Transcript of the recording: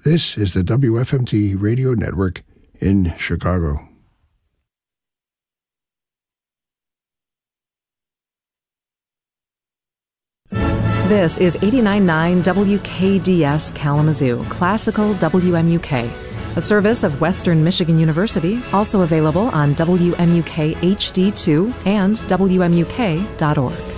This is the WFMT Radio Network in Chicago. This is 89.9 WKDS Kalamazoo, Classical WMUK, a service of Western Michigan University, also available on WMUK HD2 and WMUK.org.